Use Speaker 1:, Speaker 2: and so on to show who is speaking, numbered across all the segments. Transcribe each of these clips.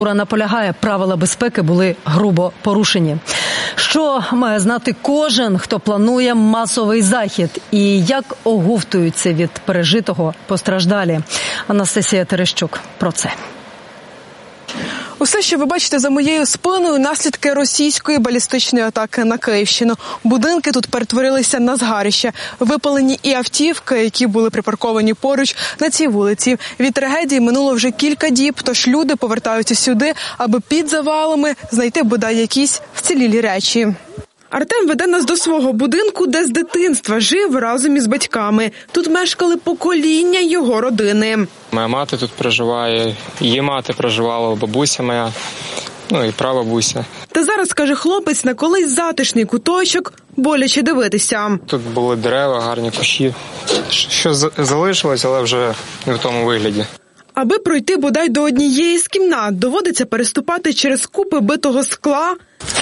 Speaker 1: Наполягає, правила безпеки були грубо порушені. Що має знати кожен, хто планує масовий захід? І як оговтуються від пережитого постраждалі? Анастасія Терещук про це.
Speaker 2: Усе, що ви бачите за моєю спиною, наслідки російської балістичної атаки на Київщину. Будинки тут перетворилися на згарище. Випалені і автівки, які були припарковані поруч на цій вулиці. Від трагедії минуло вже кілька діб, тож люди повертаються сюди, аби під завалами знайти бодай якісь вцілілі речі. Артем веде нас до свого будинку, де з дитинства жив разом із батьками. Тут мешкали покоління його родини.
Speaker 3: Моя мати тут проживає, її мати проживала, бабуся моя, і прабабуся.
Speaker 2: Та зараз, каже хлопець, на колись затишний куточок боляче дивитися.
Speaker 3: Тут були дерева, гарні кущі. Що залишилось, але вже не в тому вигляді.
Speaker 2: Аби пройти бодай до однієї з кімнат, доводиться переступати через купи битого скла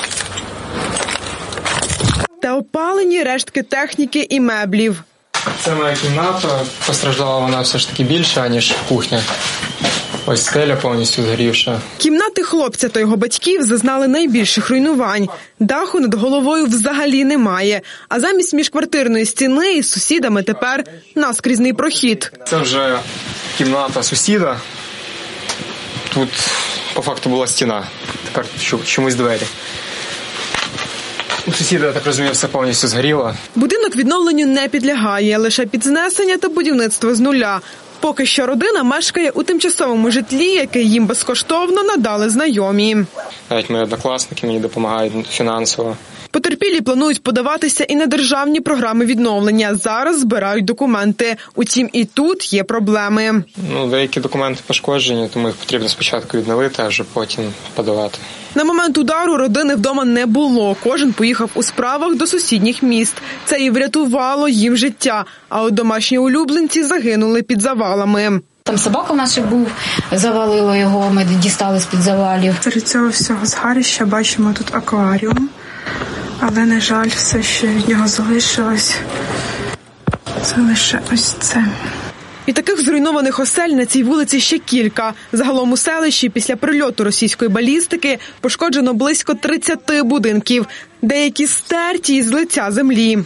Speaker 2: та опалені рештки техніки і меблів.
Speaker 3: Це моя кімната. Постраждала вона все ж таки більше, ніж кухня. Ось стеля повністю згорівша.
Speaker 2: Кімнати хлопця та його батьків зазнали найбільших руйнувань. Даху над головою взагалі немає. А замість міжквартирної стіни із сусідами тепер наскрізний прохід.
Speaker 3: Це вже кімната сусіда. Тут по факту була стіна. Тепер чомусь двері. У сусіда, я так розумію, все повністю згоріло.
Speaker 2: Будинок відновленню не підлягає, лише під знесення та будівництво з нуля. Поки що родина мешкає у тимчасовому житлі, яке їм безкоштовно надали знайомі.
Speaker 3: Навіть мої однокласники мені допомагають фінансово.
Speaker 2: Потерпілі планують подаватися і на державні програми відновлення. Зараз збирають документи. Утім, і тут є проблеми.
Speaker 3: Деякі документи пошкоджені, тому їх потрібно спочатку відновити, а вже потім подавати.
Speaker 2: На момент удару родини вдома не було. Кожен поїхав у справах до сусідніх міст. Це і врятувало їм життя. А от домашні улюбленці загинули під завалами.
Speaker 4: Там собака в нас ще був, завалило його, ми дістали з-під завалів.
Speaker 5: Серед цього всього згарища бачимо тут акваріум. Але, на жаль, все, що від нього залишилось, це лише ось це.
Speaker 2: І таких зруйнованих осель на цій вулиці ще кілька. Загалом у селищі після прильоту російської балістики пошкоджено близько 30 будинків. Деякі стерті із лиця землі.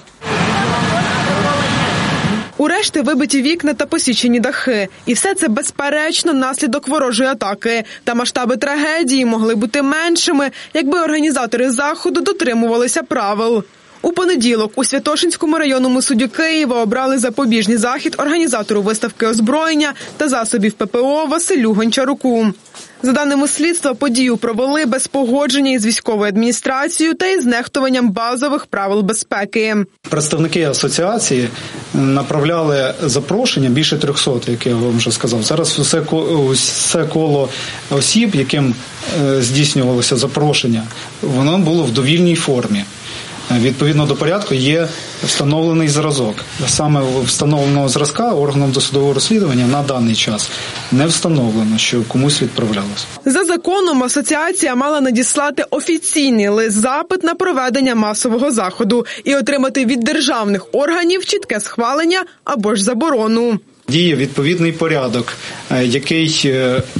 Speaker 2: У решти вибиті вікна та посічені дахи. І все це, безперечно, наслідок ворожої атаки. Та масштаби трагедії могли бути меншими, якби організатори заходу дотримувалися правил. У понеділок у Святошинському районному суді Києва обрали запобіжний захід організатору виставки озброєння та засобів ППО Василю Гончаруку. За даними слідства, подію провели без погодження із військовою адміністрацією та із нехтуванням базових правил безпеки.
Speaker 6: Представники асоціації направляли запрошення, більше 300, як я вам вже сказав. Зараз все коло осіб, яким здійснювалося запрошення, воно було в довільній формі. Відповідно до порядку є встановлений зразок. Саме встановленого зразка органом досудового розслідування на даний час не встановлено, що комусь відправлялось.
Speaker 2: За законом асоціація мала надіслати офіційний лист-запит на проведення масового заходу і отримати від державних органів чітке схвалення або ж заборону.
Speaker 6: Діє відповідний порядок, який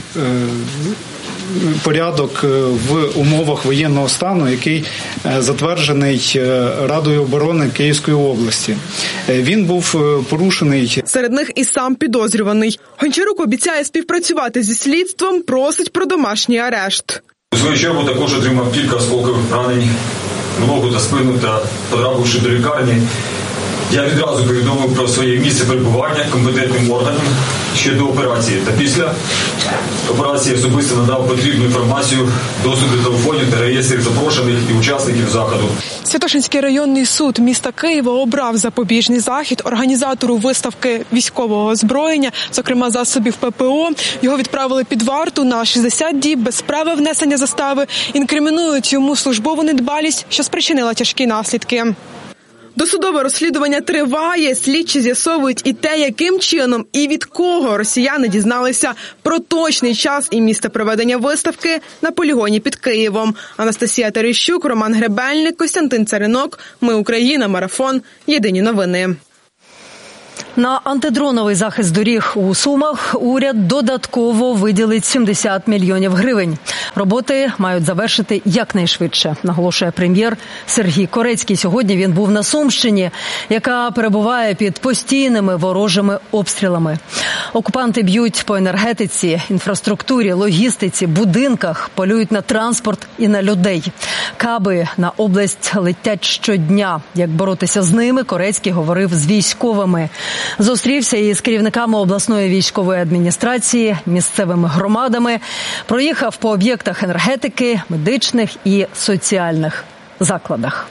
Speaker 6: порядок в умовах воєнного стану, який затверджений Радою оборони Київської області. Він був порушений.
Speaker 2: Серед них і сам підозрюваний. Гончарук обіцяє співпрацювати зі слідством, просить про домашній арешт.
Speaker 7: У свою чергу також отримав кілька осколкових поранень в ногу та спину та потрапивши до лікарні. Я відразу повідомив про своє місце перебування компетентним органам ще до операції. Та після операції особисто надав потрібну інформацію, доступ до телефонів та реєстрів запрошених і учасників заходу.
Speaker 2: Святошинський районний суд міста Києва обрав запобіжний захід організатору виставки військового озброєння, зокрема засобів ППО. Його відправили під варту на 60 діб без права внесення застави. Інкримінують йому службову недбалість, що спричинила тяжкі наслідки. Досудове розслідування триває, слідчі з'ясовують і те, яким чином і від кого росіяни дізналися про точний час і місце проведення виставки на полігоні під Києвом. Анастасія Терещук, Роман Гребельник, Костянтин Царинок. Ми Україна. Марафон. Єдині новини.
Speaker 1: На антидроновий захист доріг у Сумах уряд додатково виділить 70 мільйонів гривень. Роботи мають завершити якнайшвидше, наголошує прем'єр Сергій Корецький. Сьогодні він був на Сумщині, яка перебуває під постійними ворожими обстрілами. Окупанти б'ють по енергетиці, інфраструктурі, логістиці, будинках, полюють на транспорт і на людей. Каби на область летять щодня. Як боротися з ними, Корецький говорив з військовими. Зустрівся із керівниками обласної військової адміністрації, місцевими громадами, проїхав по об'єктах енергетики, медичних і соціальних закладах.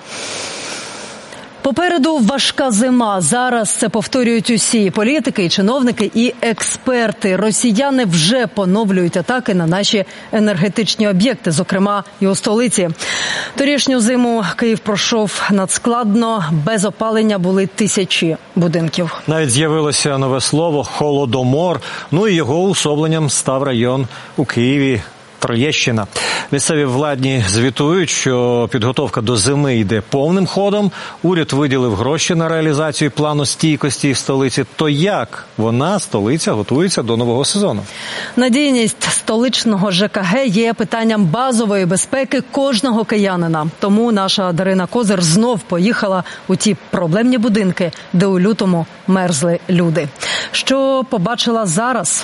Speaker 1: Попереду важка зима. Зараз це повторюють усі політики, чиновники і експерти. Росіяни вже поновлюють атаки на наші енергетичні об'єкти, зокрема і у столиці. Торішню зиму Київ пройшов надскладно. Без опалення були тисячі будинків.
Speaker 8: Навіть з'явилося нове слово «холодомор». Ну і його уособленням став район у Києві Троєщина. Місцеві владні звітують, що підготовка до зими йде повним ходом. Уряд виділив гроші на реалізацію плану стійкості в столиці. То як вона, столиця, готується до нового сезону?
Speaker 1: Надійність столичного ЖКГ є питанням базової безпеки кожного киянина. Тому наша Дарина Козир знов поїхала у ті проблемні будинки, де у лютому мерзли люди. Що побачила зараз?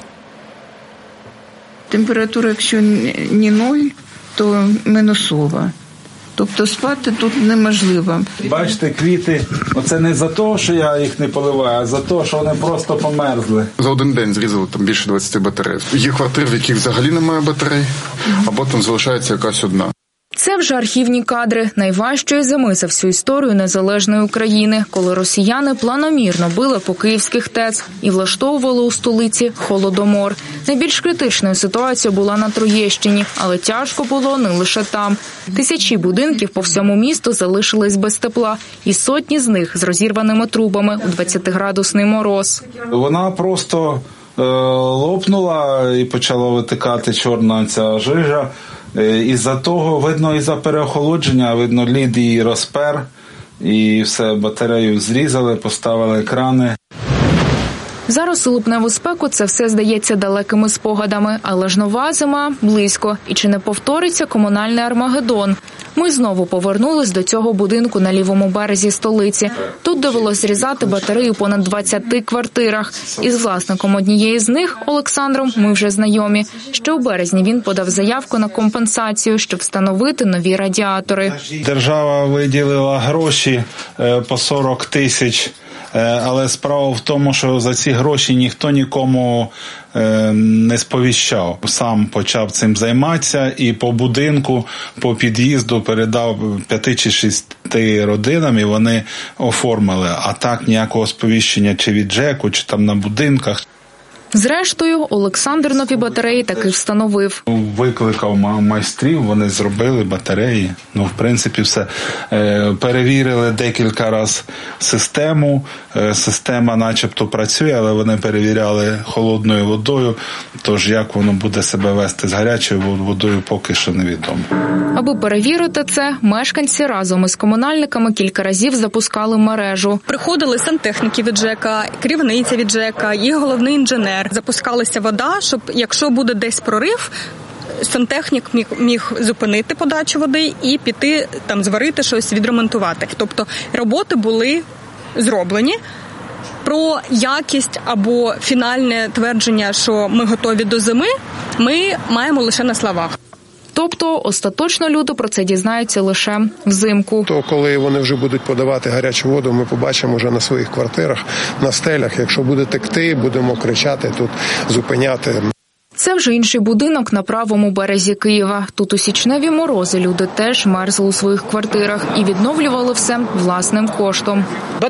Speaker 9: Температура, якщо не 0, то мінусова. Тобто спати тут неможливо.
Speaker 10: Бачите, квіти, оце не за те, що я їх не поливаю, а за те, що вони просто померзли.
Speaker 11: За один день зрізали там більше 20 батарей. Є квартири, в яких взагалі немає батарей, або там залишається якась одна.
Speaker 12: Це вже архівні кадри найважчої зими за всю історію незалежної України, коли росіяни планомірно били по київських ТЕЦ і влаштовували у столиці холодомор. Найбільш критичною ситуацією була на Троєщині, але тяжко було не лише там. Тисячі будинків по всьому місту залишились без тепла, і сотні з них з розірваними трубами у 20-градусний мороз.
Speaker 10: Вона просто лопнула і почала витикати чорна ця жижа. Із-за того, видно, із-за переохолодження, видно, лід її розпер, і все, батарею зрізали, поставили екрани.
Speaker 12: Зараз у липневу спеку це все здається далекими спогадами, але ж нова зима близько. І чи не повториться комунальний Армагеддон? Ми знову повернулись до цього будинку на лівому березі столиці. Тут довелось зрізати батареї у понад 20 квартирах. Із власником однієї з них, Олександром, ми вже знайомі. Ще у березні він подав заявку на компенсацію, щоб встановити нові радіатори.
Speaker 10: Держава виділила гроші по 40 тисяч. Але справа в тому, що за ці гроші ніхто нікому не сповіщав. Сам почав цим займатися і по будинку, по під'їзду передав 5 чи 6 родинам, і вони оформили. А так ніякого сповіщення чи від ЖЕКу, чи там на будинках.
Speaker 12: Зрештою, Олександр нові батареї таки встановив.
Speaker 10: Викликав майстрів, вони зробили батареї. В принципі, все. Перевірили декілька разів систему. Система начебто працює, але вони перевіряли холодною водою. Тож, як воно буде себе вести з гарячою водою, поки що невідомо.
Speaker 12: Аби перевірити це, мешканці разом із комунальниками кілька разів запускали мережу.
Speaker 13: Приходили сантехніки від ЖЕКа, керівниця від ЖЕКа, і головний інженер. Запускалася вода, щоб якщо буде десь прорив, сантехнік міг зупинити подачу води і піти там зварити щось, відремонтувати. Тобто роботи були зроблені. Про якість або фінальне твердження, що ми готові до зими, ми маємо лише на словах.
Speaker 12: Тобто остаточно люди про це дізнаються лише взимку.
Speaker 14: То коли вони вже будуть подавати гарячу воду, ми побачимо вже на своїх квартирах, на стелях. Якщо буде текти, будемо кричати тут, зупиняти.
Speaker 12: Це вже інший будинок на правому березі Києва. Тут у січневі морози люди теж мерзли у своїх квартирах і відновлювали все власним коштом.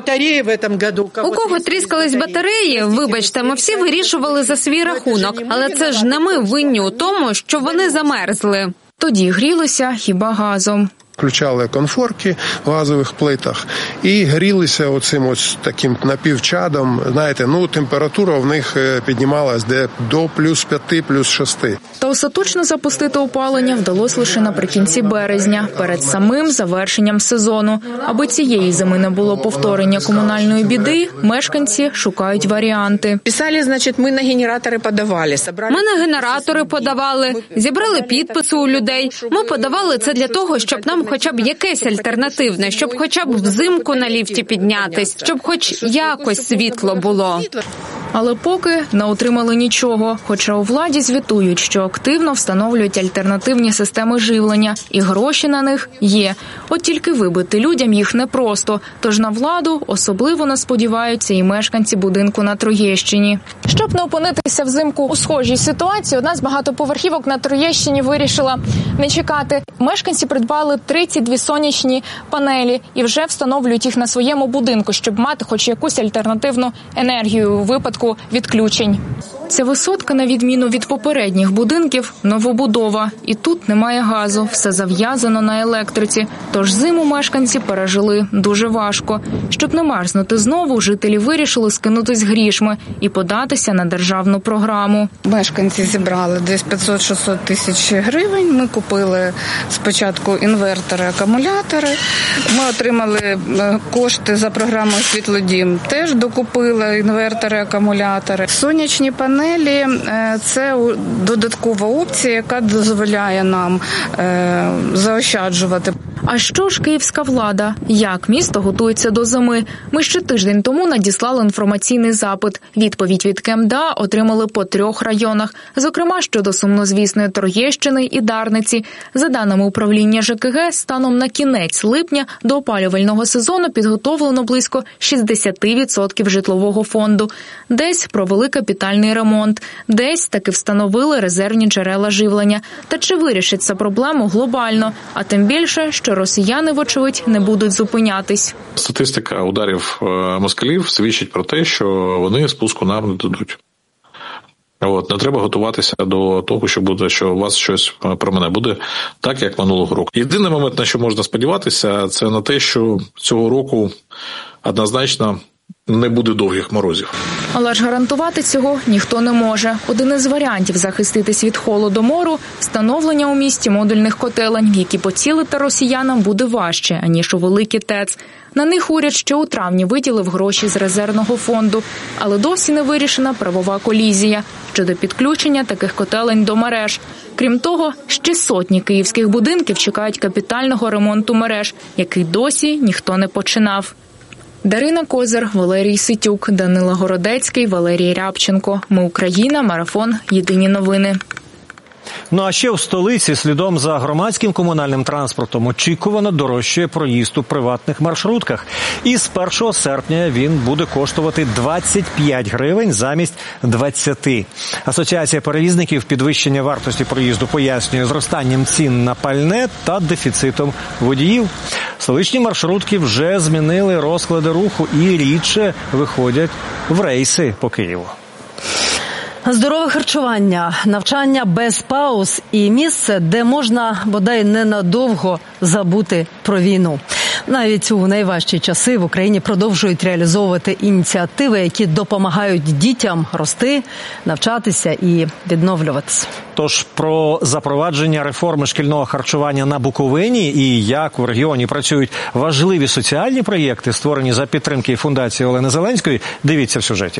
Speaker 15: У кого тріскались батареї, вибачте, ми всі вирішували за свій рахунок. Але це ж не ми винні у тому, що вони замерзли.
Speaker 12: Тоді грілися хіба газом.
Speaker 14: Включали конфорки в газових плитах і грілися оцим ось таким напівчадом. Знаєте, температура в них піднімалась до плюс 5, плюс 6.
Speaker 12: Та остаточно запустити опалення вдалося лише наприкінці березня, перед самим завершенням сезону. Аби цієї зими не було повторення комунальної біди, мешканці шукають варіанти.
Speaker 9: Писали, ми на генератори подавали.
Speaker 15: Ми на генератори подавали, зібрали підписи у людей. Ми подавали це для того, щоб нам хоча б якесь альтернативне, щоб хоча б взимку на ліфті піднятись, щоб хоч якось світло було.
Speaker 12: Але поки не отримали нічого, хоча у владі звітують, що активно встановлюють альтернативні системи живлення, і гроші на них є. От тільки вибити людям їх непросто, тож на владу особливо не сподіваються і мешканці будинку на Троєщині. Щоб не опинитися взимку у схожій ситуації, одна з багатоповерхівок на Троєщині вирішила не чекати. Мешканці придбали 32 сонячні панелі і вже встановлюють їх на своєму будинку, щоб мати хоч якусь альтернативну енергію у випадку відключень. Ця висотка, на відміну від попередніх будинків, новобудова. І тут немає газу, все зав'язано на електриці. Тож зиму мешканці пережили дуже важко. Щоб не мерзнути знову, жителі вирішили скинутись грішми і податися на державну програму.
Speaker 16: Мешканці зібрали десь 500-600 тисяч гривень. Ми купили спочатку інвертори, акумулятори. Ми отримали кошти за програмою «Світлодім». Теж докупили інвертори, акумулятори. Сонячні панелі – це додаткова опція, яка дозволяє нам заощаджувати.
Speaker 12: А що ж київська влада? Як місто готується до зими? Ми ще тиждень тому надіслали інформаційний запит. Відповідь від КМДА отримали по 3 районах. Зокрема, щодо сумнозвісної Троєщини і Дарниці. За даними управління ЖКГ, станом на кінець липня до опалювального сезону підготовлено близько 60% житлового фонду. Десь провели капітальний ремонт, десь таки встановили резервні джерела живлення. Та чи вирішить це проблему глобально? А тим більше, що росіяни, вочевидь, не будуть зупинятись.
Speaker 17: Статистика ударів москалів свідчить про те, що вони спуску нам не дадуть. Не треба готуватися до того, що у вас щось про мене буде так, як минулого року. Єдиний момент, на що можна сподіватися, це на те, що цього року однозначно не буде довгих морозів.
Speaker 12: Але ж гарантувати цього ніхто не може. Один із варіантів захиститись від холодомору – встановлення у місті модульних котелень, в які поцілити росіянам буде важче, аніж у великі ТЕЦ. На них уряд ще у травні виділив гроші з резервного фонду. Але досі не вирішена правова колізія щодо підключення таких котелень до мереж. Крім того, ще сотні київських будинків чекають капітального ремонту мереж, який досі ніхто не починав. Дарина Козир, Валерій Ситюк, Данила Городецький, Валерій Рябченко. Ми Україна. Марафон. Єдині новини.
Speaker 8: А ще в столиці слідом за громадським комунальним транспортом очікувано дорожчає проїзд у приватних маршрутках. І з 1 серпня він буде коштувати 25 гривень замість 20. Асоціація перевізників підвищення вартості проїзду пояснює зростанням цін на пальне та дефіцитом водіїв. Столичні маршрутки вже змінили розклади руху і рідше виходять в рейси по Києву.
Speaker 1: Здорове харчування, навчання без пауз і місце, де можна, бодай ненадовго, забути про війну. Навіть у найважчі часи в Україні продовжують реалізовувати ініціативи, які допомагають дітям рости, навчатися і відновлюватися.
Speaker 8: Тож про запровадження реформи шкільного харчування на Буковині і як у регіоні працюють важливі соціальні проєкти, створені за підтримки Фундації Олени Зеленської, дивіться в сюжеті.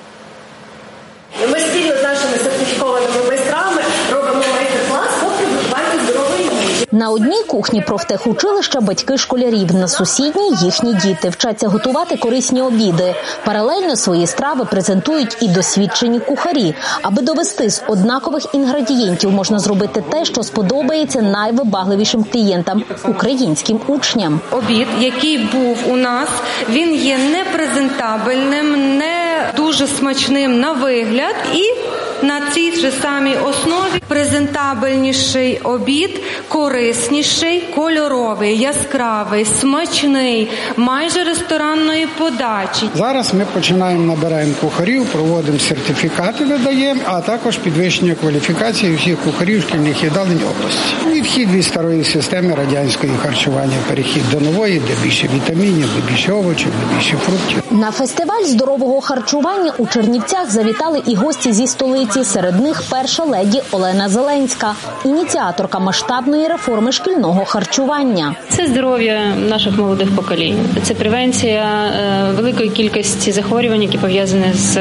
Speaker 18: Ми спільно з нашими сертифікованими майстрами робимо майстер-клас по приготуванню здорової їжі.
Speaker 19: На одній кухні профтехучилища батьки школярів, на сусідній їхні діти вчаться готувати корисні обіди. Паралельно свої страви презентують і досвідчені кухарі. Аби довести з однакових інгредієнтів можна зробити те, що сподобається найвибагливішим клієнтам – українським учням.
Speaker 20: Обід, який був у нас, він є непрезентабельним, не дуже смачним на вигляд і на цій же самій основі презентабельніший обід, корисніший, кольоровий, яскравий, смачний, майже ресторанної подачі.
Speaker 21: Зараз ми набираємо кухарів, проводимо сертифікати, видаємо, а також підвищення кваліфікації всіх кухарів шкільних їдалень області. Відхід від старої системи радянської харчування, перехід до нової, де більше вітамінів, де більше овочів, де більше фруктів.
Speaker 19: На фестиваль здорового харчування у Чернівцях завітали і гості зі столиці. Серед них перша леді Олена Зеленська, ініціаторка масштабної реформи шкільного харчування.
Speaker 22: Це здоров'я наших молодих поколінь. Це превенція великої кількості захворювань, які пов'язані з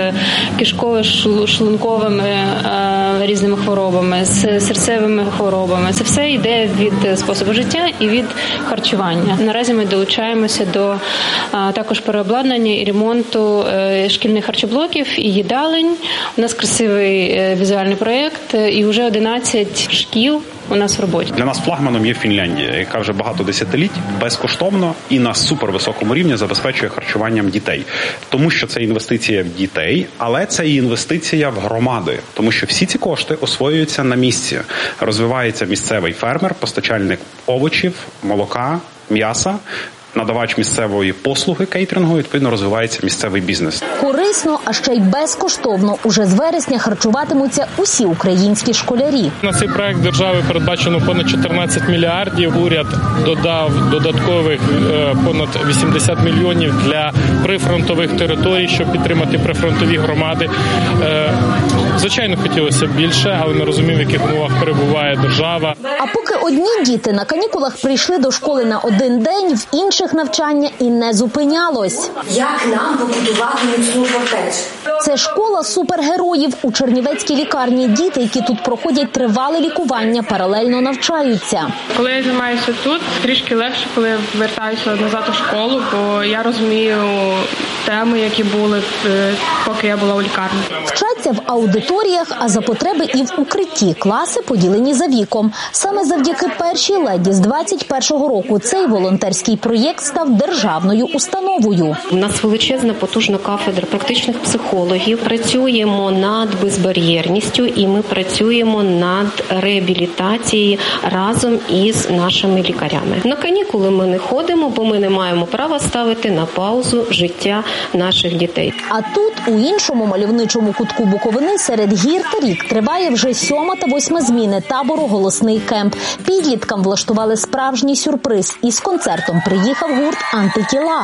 Speaker 22: кишково-шлунковими різними хворобами, з серцевими хворобами. Це все йде від способу життя і від харчування. Наразі ми долучаємося до також переобладнання і ремонту шкільних харчоблоків і їдалень. У нас красивий візуальний проєкт і вже 11 шкіл у нас в роботі.
Speaker 23: Для нас флагманом є Фінляндія, яка вже багато десятиліть безкоштовно і на супервисокому рівні забезпечує харчуванням дітей. Тому що це інвестиція в дітей, але це і інвестиція в громади. Тому що всі ці кошти освоюються на місці. Розвивається місцевий фермер, постачальник овочів, молока, м'яса, надавач місцевої послуги кейтерингу, відповідно, розвивається місцевий бізнес.
Speaker 19: Корисно, а ще й безкоштовно. Уже з вересня харчуватимуться усі українські школярі.
Speaker 24: На цей проект держави передбачено понад 14 мільярдів. Уряд додав додаткових понад 80 мільйонів для прифронтових територій, щоб підтримати прифронтові громади. Звичайно, хотілося б більше, але ми розуміємо, в яких умовах перебуває держава.
Speaker 19: А поки одні діти на канікулах прийшли до школи на один день, в інших навчання і не зупинялось.
Speaker 18: Як нам побудувати міцну фортецю?
Speaker 19: Це школа супергероїв. У чернівецькій лікарні діти, які тут проходять тривале лікування, паралельно навчаються.
Speaker 25: Коли я займаюся тут, трішки легше, коли я вертаюся назад у школу, бо я розумію теми, які були, поки я була у лікарні.
Speaker 19: Вчаться в аудиторіях, а за потреби і в укритті. Класи поділені за віком. Саме завдяки першій леді з 21-го року цей волонтерський проєкт став державною установою.
Speaker 26: У нас величезна потужна кафедра практичних психологів. Працюємо над безбар'єрністю і ми працюємо над реабілітацією разом із нашими лікарями. На канікули ми не ходимо, бо ми не маємо права ставити на паузу життя наших дітей.
Speaker 19: А тут, у іншому мальовничому кутку Буковини, серед гір та рік, триває вже 7-та та 8-та зміни табору «Голосний кемп». Підліткам влаштували справжній сюрприз. Із концертом приїхав гурт «Антитіла».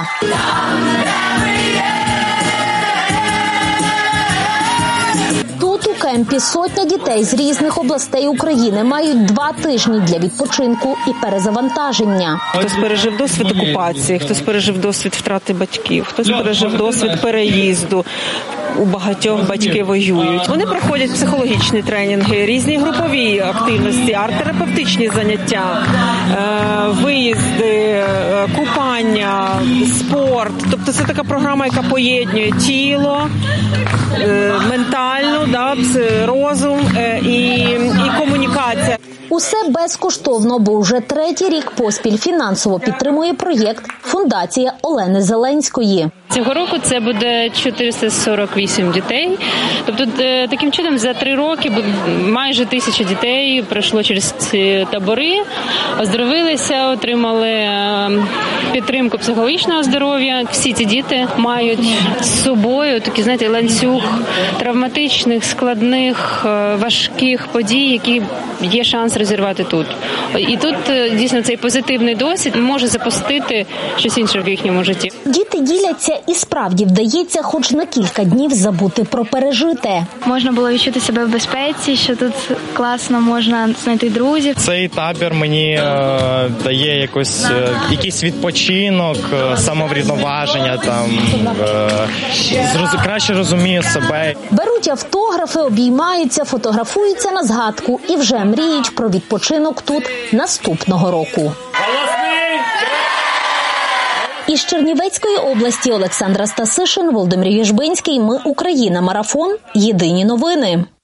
Speaker 19: Тут у кемпі сотня дітей з різних областей України мають 2 тижні для відпочинку і перезавантаження.
Speaker 27: Хтось пережив досвід окупації, хтось пережив досвід втрати батьків, хтось пережив досвід переїзду. У багатьох батьки воюють. Вони проходять психологічні тренінги, різні групові активності, арт-терапевтичні заняття, виїзди, купання, спорт. Тобто це така програма, яка поєднує тіло, ментальну, розум і комунікація.
Speaker 19: Усе безкоштовно, бо вже 3-й рік поспіль фінансово підтримує проєкт фундація Олени Зеленської.
Speaker 22: Цього року це буде 448 дітей. Тобто таким чином за 3 роки майже 1000 дітей пройшло через ці табори, оздоровилися, отримали підтримку психологічного здоров'я. Всі ці діти мають з собою такий, знаєте, ланцюг травматичних, складних, важких подій, які є шанс розірвати тут. І тут дійсно цей позитивний досвід може запустити щось інше в їхньому житті.
Speaker 19: Діти діляться і справді вдається хоч на кілька днів забути про пережите.
Speaker 28: Можна було відчути себе в безпеці, що тут класно можна знайти друзів.
Speaker 29: Цей табір мені дає якийсь відпочинок, самоврівноваження, краще розумію себе.
Speaker 19: Беруть автографи, обіймаються, фотографуються на згадку і вже мріють про відпочинок тут наступного року. Із Чернівецької області Олександра Стасишин, Володимир Єжбинський. Ми Україна. Марафон. Єдині новини.